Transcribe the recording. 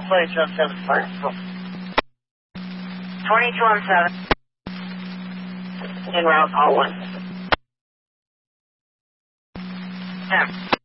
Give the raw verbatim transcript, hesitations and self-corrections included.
twenty-two on seven. twenty-two on seven. En route, all one. ten.